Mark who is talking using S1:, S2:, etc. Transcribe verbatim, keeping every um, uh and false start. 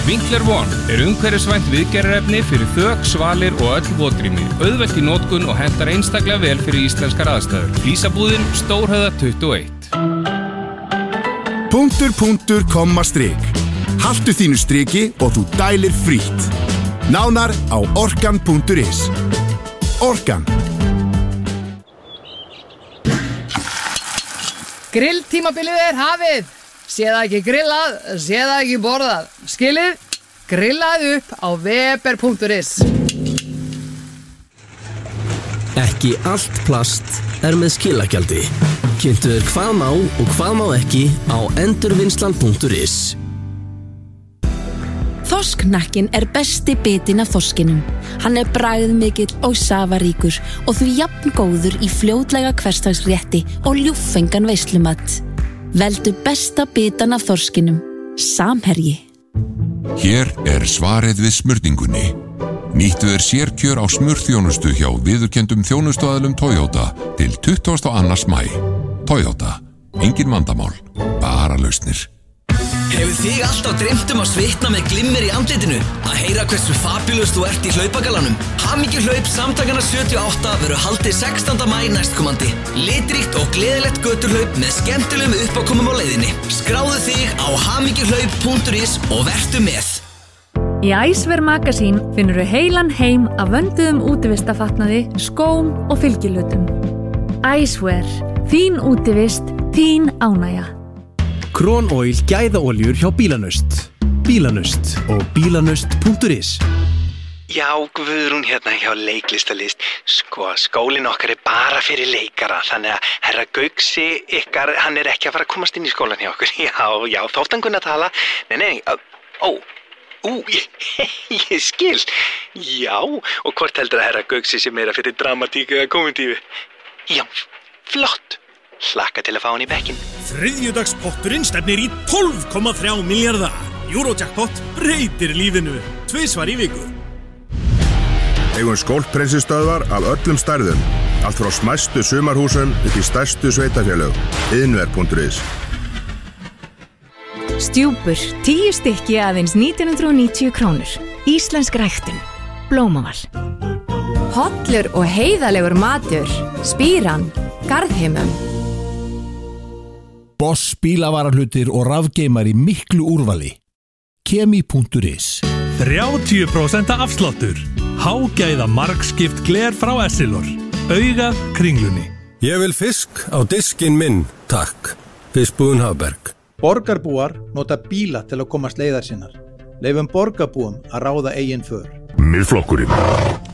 S1: Winkler One er umhverfisvænt viðgerðarefni fyrir þök, svalir og öll votrými. Auðvelt í notkun og hentar einstaklega vel fyrir íslenskar aðstæður. Flísabúðin Stórhöfða tuttugu og eitt.
S2: Punktur, punktur, komma, strik. Haltu þínu striki og þú dælir frítt. Nánar á orkan punktur is. Orkan.
S3: Grilltímabilið er hafið. Sé það ekki grillað, sé það ekki borðað. Skilið, grillað upp á weber punktur is.
S4: Ekki allt plast er með skilagjaldi. Kynntu þér hvað má og hvað má ekki á endurvinnslan punktur is.
S5: Þorsknakkin er besti bitinn af þorskinum. Hann er bragðmikill og safaríkur og því jafn góður í fljótlega hversdagsrétti og ljúffengan veislumat. Veldu besta bitan af þorskinum. Samherji.
S6: Hér er svarið við smurningunni. Nýttu þér sérkjör á smurþjónustu hjá viðurkenndum þjónustuaðilum Toyota til tuttugasta og annan maí. Toyota. Engin vandamál. Bara lausnir.
S7: Hefur þig alltaf dreymt um að svitna með glimmer í andlitinu? Að heyra hversu fabulous þú ert í hlaupagalanum? Hamingjuhlaup samtakanna sjötíu og átta verður haldið sextánda maí næstkomandi. Litríkt og gleðilegt göturhlaup með skemmtilegum uppákomum á leiðinni. Skráðu þig á hamingjuhlaup punktur is og vertu með.
S8: Í Icewear Magazine finnurðu heilan heim af vönduðum útivistafatnaði, skóm og fylgilutum. Icewear. Þín útivist, þín ánægja.
S9: Kron Oil gæðaoljur hjá Bílanust. Bílanust og bílanust punktur is.
S10: Já, Guðrún hérna hjá leiklistalist. Sko, skólinn okkar er bara fyrir leikara, þannig að herra Gaugsi ykkar, hann er ekki að fara að komast inn í skólan hjá okkur. Já, já, þótt hann kunna að tala. Nei, nei, ó, ú, ég, ég skil. Já, og hvort heldur að herra Gaugsi sé meira fyrir dramatík eða kommentífi? Já, flott. Hlakka til að fá hann í bekkin.
S11: Þriðjudagspotturinn stefnir í tólf komma þrjá milljarða. Eurojackpot breytir lífinu. Tvisvar í viku.
S2: Eigum skólprensustöðvar af öllum stærðum. Allt frá smæstu sumarhúsum upp í stærstu sveitafélög. iðnver punktur is.
S12: Stjúpur, tíu stykki aðeins nítján hundruð og níutíu krónur. Íslensk ræktun. Blómaval.
S13: Hollur og heiðalegur matur. Spíran. Garðheimum.
S14: Boss bílavarahlutir og rafgeimar í miklu úrvali. Kemi punktur is.
S11: þrjátíu prósent afsláttur. Hágæða margskipt gler frá Essilor. Augað Kringlunni.
S15: Ég vil fisk á diskinn minn, takk. Fiskbúðin Hafberg.
S16: Borgarbúar nota bíla til að komast leiðar sinnar. Leifum borgarbúum að ráða eigin för.
S2: Miðflokkurinn.